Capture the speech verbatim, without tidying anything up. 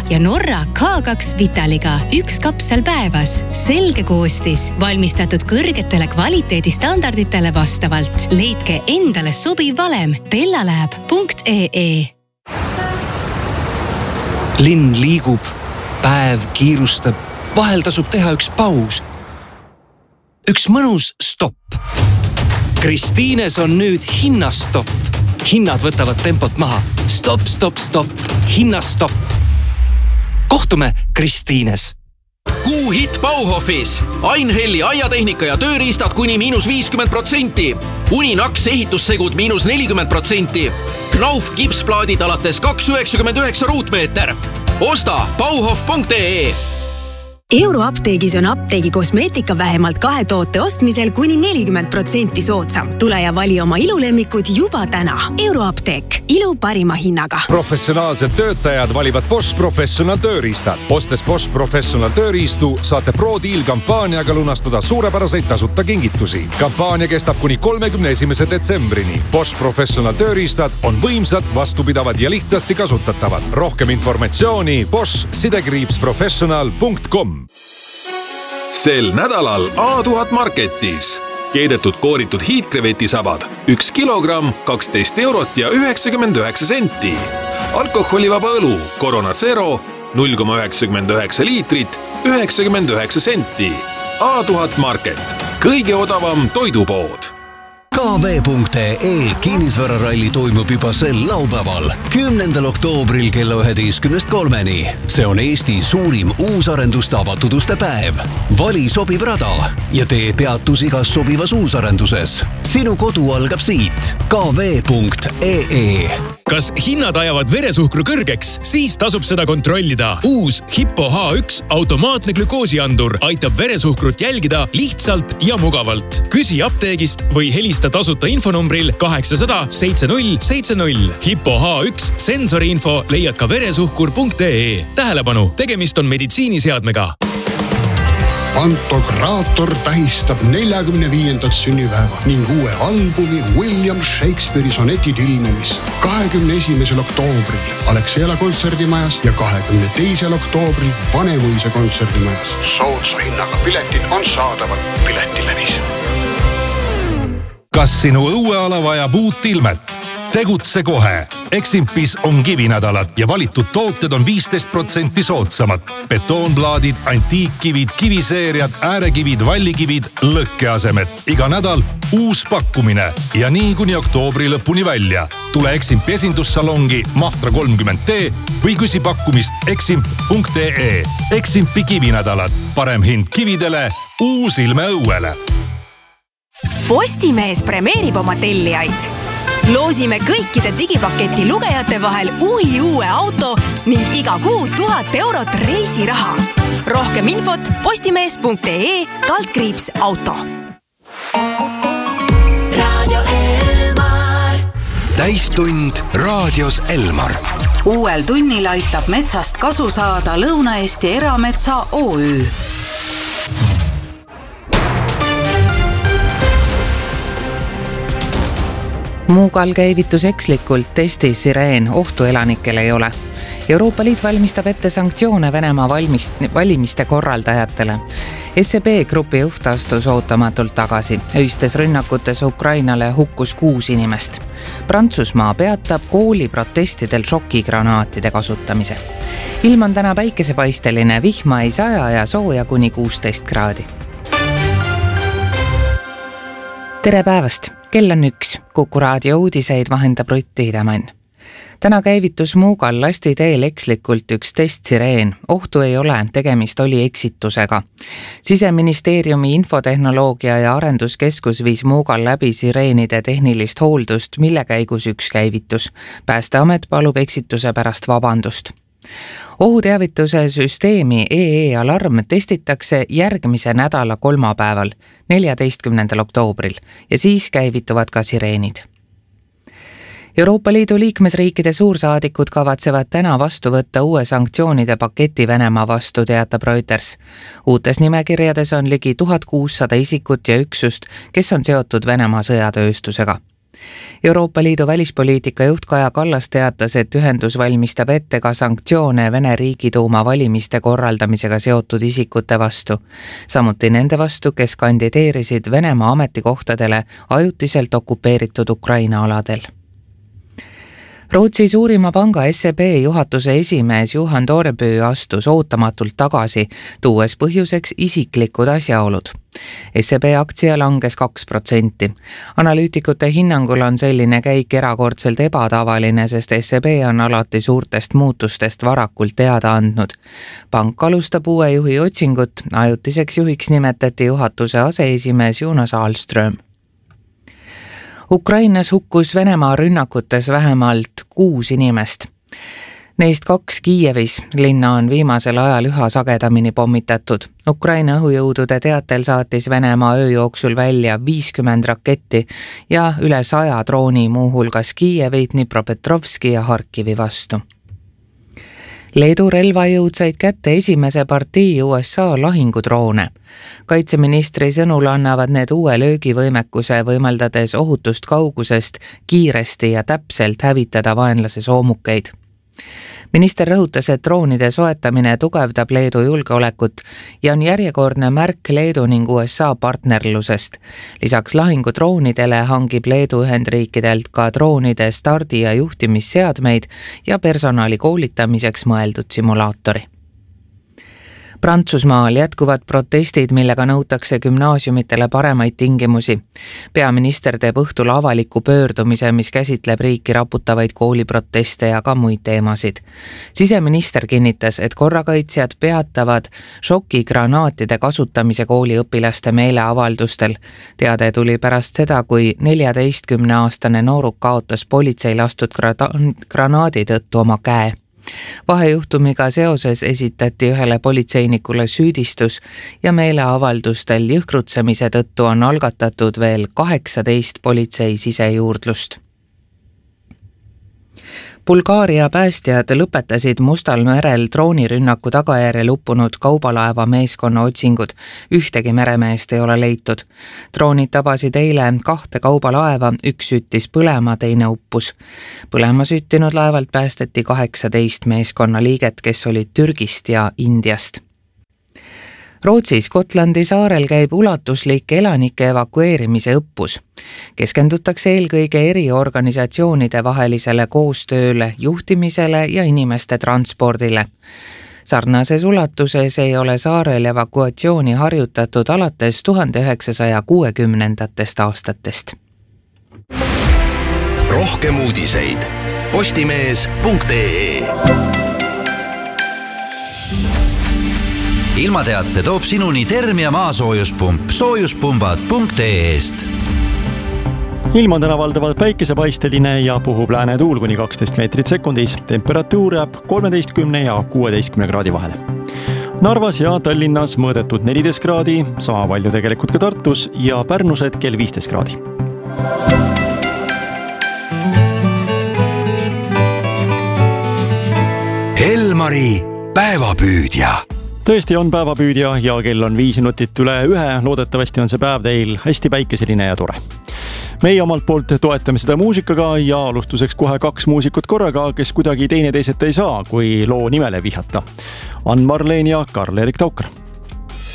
ja Norra K kaks Vitaliga. Üks kapsel päevas. Selge koostis. Valmistatud kõrgetele kvaliteedistandarditele vastavalt. Leidke endale sobiv valem bellalab punkt ee. Linn liigub, päev kiirustab, vahel tasub teha üks paus. Üks mõnus stopp. Kristiines on nüüd hinnastopp. Hinnad võtavad tempot maha. Stopp, stopp, stopp. Hinnastopp. Kohtume Kristiines. Kuu hit Bauhofis. Ainhelli aiatehnika ja tööriistad kuni miinus viiskümmend protsenti. Uninaks ehitussegud miinus nelikümmend protsenti. Knauf kipsplaadid alates kaks üheksakümmend üheksa ruutmeeter. Osta bauhof punkt ee. Euroapteegis on apteegi kosmeetika vähemalt kahe toote ostmisel kuni nelikümmend protsenti soodsam. Tule ja vali oma ilulemmikud juba täna. Euroapteek. Ilu parima hinnaga. Professionaalsed töötajad valivad Bosch Professional tööriistad. Ostes Bosch Professional tööriistu saate Pro Deal kampaaniaga lunastada suurepäraseid tasuta kingitusi. Kampaania kestab kuni kolmekümne esimese detsembrini. Bosch Professional tööriistad on võimsad, vastupidavad ja lihtsasti kasutatavad. Rohkem informatsiooni bosch sidekriips professional punkt com. Sel nädalal A tuhat Marketis. Keedetud kooritud hiidkrevetisabad. Üks kilogramm, kaksteist eurot ja üheksakümmend üheksa senti. Alkoholivaba õlu Corona Zero, null koma üheksakümmend üheksa liitrit, üheksakümmend üheksa senti. A tuhat Market. Kõige odavam toidupood. K V punkt ee kinnisvararalli toimub juba sel laupäeval, kümnendal oktoobril kella üheteistkümnest kolmeni. See on Eesti suurim uusarenduste avatud uste päev. Vali sobiv rada ja tee peatus igas sobivas uusarenduses. Sinu kodu algab siit. K V punkt ee. Kas hinnad ajavad veresuhkru kõrgeks? Siis tasub seda kontrollida. Uus Hippo H üks automaatne glükoosiandur aitab veresuhkrut jälgida lihtsalt ja mugavalt. Küsi apteegist või helista tasuta infonumbril kaheksasada seitsekümmend null seitsekümmend null. Hippo H üks sensoriinfo leiad ka veresuhkur punkt ee. Tähelepanu, tegemist on meditsiiniseadmega. Pantokraator tähistab neljakümne viiendat sünnipäeva ning uue albumi William Shakespeare'i sonetid ilmumist kahekümne esimesel oktoobril Alexela kontserdimajas ja kahekümne teisel oktoobril Vanemuise kontserdimajas. Soodsa hinnaga piletid on saadaval Piletilevis. Kas sinu õueala vajab uut ilmet? Tegutse kohe. Eximpis on kivinädalad ja valitud tooted on viisteist protsenti soodsamad. Betoonplaadid, antiikkivid, kiviseeriad, äärekivid, vallikivid, lõkkeasemed. Iga nädal uus pakkumine ja nii kuni oktoobri lõpuni välja. Tule Eximpi esindussalongi Mahtra kolmkümmend D või küsi pakkumist eximp punkt ee. Eximpi kivinädalad. Parem hind kividele, uus ilme õuele. Postimees premeerib oma tellijaid. Loosime kõikide digipaketi lugejate vahel uhi uue auto ning iga kuu tuhat eurot reisiraha. Rohkem infot postimees punkt ee kaldkriips auto. Radio Elmar. Täistund raadios Elmar. Uuel tunnil aitab metsast kasu saada Lõuna-Eesti Erametsa O Ü. Muugal käivitus ekslikult testi sireen, ohtu elanikel ei ole. Euroopa Liit valmistab ette sanktsioone Venemaa valmist, valimiste korraldajatele. S E B grupi juht astus ootamatult tagasi. Öistes rünnakutes Ukrainale hukkus kuus inimest. Prantsusmaa peatab kooli protestidel šokigranaatide kasutamise. Ilm on täna päikesepaisteline, vihma ei saja ja sooja kuni kuusteist kraadi. Tere päevast! Kell on üks. Kuku raadio uudiseid vahendab Rutt Tiidemann. Täna käivitus Muugal lasti teel ekslikult üks testsireen. Ohtu ei ole, tegemist oli eksitusega. Siseministeeriumi infotehnoloogia ja arenduskeskus viis Muugal läbi sireenide tehnilist hooldust, mille käigus üks käivitus. Päästeamet palub eksituse pärast vabandust. Ohuteavituse süsteemi E E alarm testitakse järgmise nädala kolmapäeval, neljateistkümnendal oktoobril ja siis käivituvad ka sireenid. Euroopa Liidu liikmesriikide suursaadikud kavatsevad täna vastu võtta uue sanktsioonide paketi Venemaa vastu, teatab Reuters. Uutes nimekirjades on ligi tuhat kuussada isikut ja üksust, kes on seotud Venemaa sõjatööstusega. Euroopa Liidu välispoliitika juht Kaja Kallas teatas, et ühendus valmistab ette ka sanktsioone Vene Riigiduuma valimiste korraldamisega seotud isikute vastu, samuti nende vastu, kes kandideerisid Venemaa ametikohtadele ajutiselt okupeeritud Ukraina aladel. Rootsi suurima panga S E B juhatuse esimees Johan Torebø astus ootamatult tagasi, tuues põhjuseks isiklikud asjaolud. S E B aktsia langes kaks protsenti. Analüütikute hinnangul on selline käik erakordselt ebatavaline, sest S E B on alati suurtest muutustest varakult teada andnud. Pank alustab uue juhi otsingut, ajutiseks juhiks nimetati juhatuse aseesimees Jonas Ahlström. Ukrainas hukkus Venemaa rünnakutes vähemalt kuus inimest. Neist kaks Kiievis, linna on viimasel ajal üha sagedamini pommitatud. Ukraina õhujõudude teatel saatis Venemaa öö jooksul välja viiskümmend raketti ja üle saja drooni muuhulgas Kiievi, Dnipropetrovski ja Harkivi vastu. Leedu relvajõud said kätte esimese partii U S A lahingudroone. Kaitseministri sõnul annavad need uue löögivõimekuse, võimaldades ohutust kaugusest kiiresti ja täpselt hävitada vaenlase soomukeid. Minister rõhutas, et droonide soetamine tugevdab Leedu julgeolekut ja on järjekordne märk Leedu ning U S A partnerlusest. Lisaks lahingudroonidele hangib Leedu Ühendriikidelt ka droonide stardi- ja juhtimisseadmeid ja personali koolitamiseks mõeldud simulaatori. Prantsusmaal jätkuvad protestid, millega nõutakse gümnaasiumitele paremaid tingimusi. Peaminister teeb õhtul avaliku pöördumise, mis käsitleb riiki raputavaid kooliproteste ja ka muid teemasid. Siseminister kinnitas, et korrakaitsjad peatavad šokigranaatide kasutamise kooliõpilaste meeleavaldustel. Teade tuli pärast seda, kui neljateistkümneaastane nooruk kaotas politsei lastud granaadi tõttu oma käe. Vahejuhtumiga seoses esitati ühele politseinikule süüdistus ja meeleavaldustel jõhkrutsemise tõttu on algatatud veel kaheksateist politsei sisejuurdlust. Bulgaaria päästjad lõpetasid Mustal merel droonirünnaku tagajärjel uppunud kaubalaeva meeskonna otsingud. Ühtegi meremeest ei ole leitud. Droonid tabasid eile kahte kaubalaeva, üks süttis põlema, teine uppus. Põlema süttinud laevalt päästeti kaheksateist meeskonna liiget, kes olid Türgist ja Indiast. Rootsi Skotlandi saarel käib ulatuslik elanike evakueerimise õppus. Keskendutakse eelkõige eriorganisatsioonide vahelisele koostööle, juhtimisele ja inimeste transpordile. Sarnases ulatuses ei ole saarel evakuatsiooni harjutatud alates tuhande üheksasaja kuuekümnendatest aastatest. Rohkem uudiseid postimees punkt ee. Ilmateate toob sinuni Termia maasoojuspump soojuspumbad punkt ee-st. Ilm on täna valdavalt päikesepaisteline ja puhub lääne tuul kuni kaksteist meetrit sekundis. Temperatuur jääb kolmeteistkümne ja kuueteistkümne kraadi vahele. Narvas ja Tallinnas mõõdetud neliteist kraadi, sama palju tegelikult ka Tartus ja Pärnus hetkel viisteist kraadi. Elmari päevapüüdja. Tõesti on päevapüüdja ja kell on viis minutit üle ühe. Loodetavasti on see päev teil hästi päikeseline ja tore. Meie omalt poolt toetame seda muusikaga ja alustuseks kohe kaks muusikut korraga, kes kuidagi teineteiseta ei saa, kui loo nimele vihjata. Ann Marleen ja Karl-Erik Taukar.